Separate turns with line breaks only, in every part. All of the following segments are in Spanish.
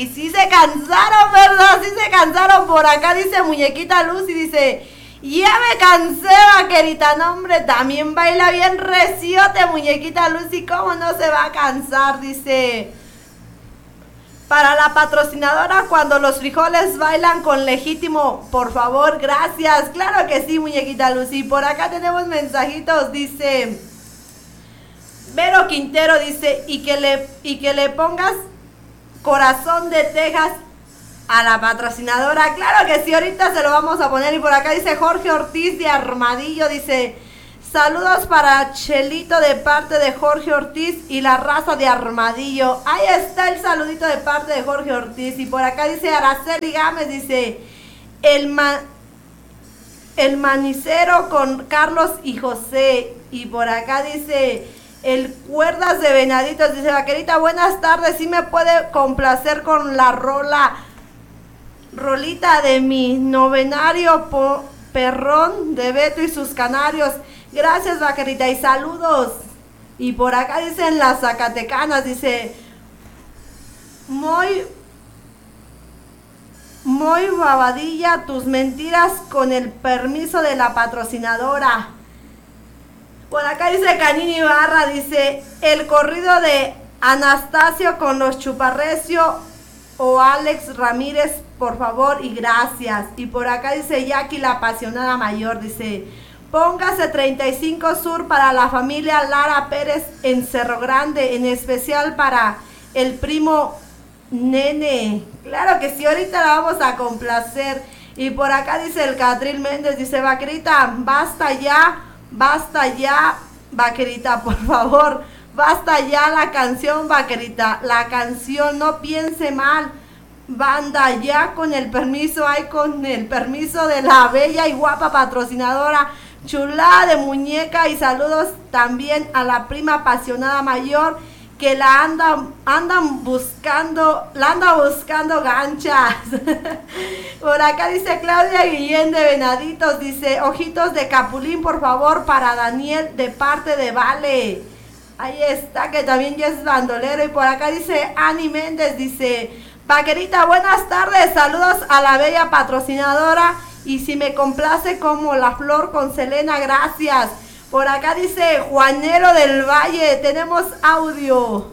Y sí se cansaron, ¿verdad? Sí se cansaron. Por acá dice Muñequita Lucy, dice, ya me cansé, vaquerita. No, hombre, también baila bien reciote, Muñequita Lucy. ¿Cómo no se va a cansar? Dice, para la patrocinadora, cuando los frijoles bailan con legítimo, por favor, gracias. Claro que sí, Muñequita Lucy. Por acá tenemos mensajitos, dice Vero Quintero, dice, y que le pongas corazón de Texas a la patrocinadora. Claro que sí, ahorita se lo vamos a poner. Y por acá dice Jorge Ortiz de Armadillo, dice, saludos para Chelito de parte de Jorge Ortiz y la raza de Armadillo. Ahí está el saludito de parte de Jorge Ortiz. Y por acá dice Araceli Gámez, dice, el manicero con Carlos y José. Y por acá dice el Cuerdas de Venaditos, dice, vaquerita, buenas tardes, ¿sí me puede complacer con la rolita de mi novenario perrón de Beto y sus canarios? Gracias, vaquerita, y saludos. Y por acá dicen las zacatecanas, dice, muy babadilla tus mentiras con el permiso de la patrocinadora. Por acá dice Canini Barra, dice, el corrido de Anastasio con los Chuparrecio o Alex Ramírez, por favor y gracias. Y por acá dice Jackie la apasionada mayor, dice, póngase 35 Sur para la familia Lara Pérez en Cerro Grande, en especial para el primo Nene. Claro que sí, ahorita la vamos a complacer. Y por acá dice el Catril Méndez, dice, vaquerita, basta ya, vaquerita, por favor, basta ya la canción, vaquerita, la canción, no piense mal, banda, ya con el permiso de la bella y guapa patrocinadora, chulada de muñeca, y saludos también a la prima apasionada mayor, que la anda buscando ganchas. Por acá dice Claudia Guillén de Venaditos, dice, ojitos de capulín, por favor, para Daniel, de parte de Vale. Ahí está, que también ya es bandolero. Y por acá dice Ani Méndez, dice, vaquerita, buenas tardes, saludos a la bella patrocinadora, y si me complace como la flor con Selena, gracias. Por acá dice Juanero del Valle, tenemos audio.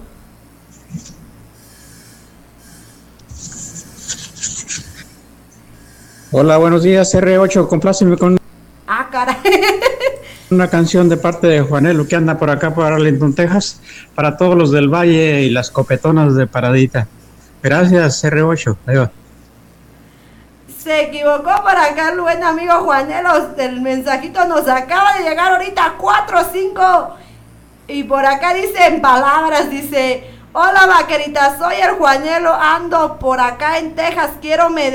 Hola, buenos días, R8, compláceme con
Caray.
una canción de parte de Juanelo, que anda por acá, por Arlington, Texas, para todos los del Valle y las copetonas de Paradita. Gracias, R8, ahí va.
Se equivocó por acá el buen amigo Juanelo, el mensajito nos acaba de llegar ahorita, 4 o 5, y por acá dice en palabras, dice, hola vaquerita, soy el Juanelo, ando por acá en Texas, quiero me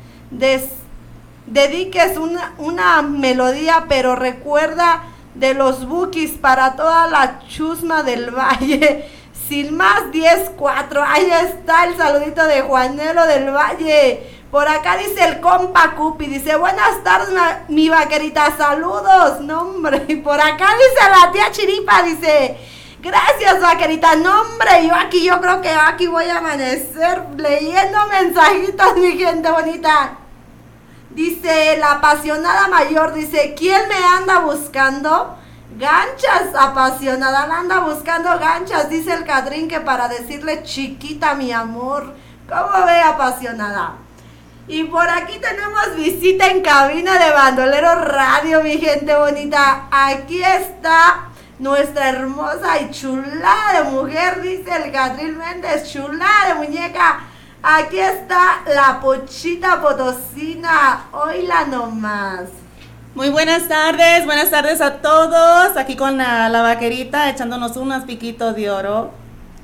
dediques una melodía, pero recuerda de los Bukis para toda la chusma del Valle, sin más 10-4, ahí está el saludito de Juanelo del Valle. Por acá dice el compa Cupi, dice, buenas tardes, mi vaquerita, saludos, no hombre. Y por acá dice la tía Chiripa, dice, gracias vaquerita, no hombre, yo creo que aquí voy a amanecer leyendo mensajitos, mi gente bonita. Dice la apasionada mayor, dice, ¿quién me anda buscando? Ganchas, apasionada, la anda buscando ganchas, dice el Catrín, que para decirle chiquita mi amor. ¿Cómo ve, apasionada? Y por aquí tenemos visita en cabina de Bandolero Radio, mi gente bonita. Aquí está nuestra hermosa y chulada de mujer, dice el Catril Méndez, chulada de muñeca. Aquí está la Pochita Potosina, oíla nomás.
Muy buenas tardes a todos, aquí con la vaquerita echándonos unos piquitos de oro.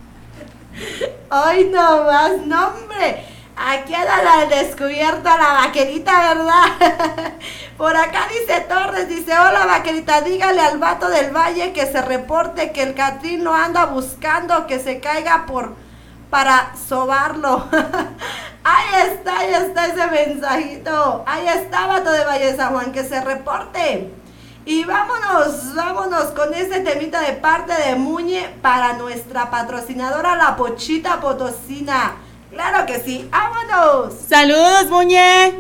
Hoy nomás, no hombre, aquí anda la descubierta la vaquerita, ¿verdad? Por acá dice Torres, dice, hola vaquerita, dígale al vato del Valle que se reporte, que el Catrín lo anda buscando, que se caiga para sobarlo. Ahí está ese mensajito. Ahí está, vato de Valle de San Juan, que se reporte. Y vámonos con este temita de parte de Muñe para nuestra patrocinadora, la Pochita Potosina. Claro que sí, vámonos.
Saludos, Muñe.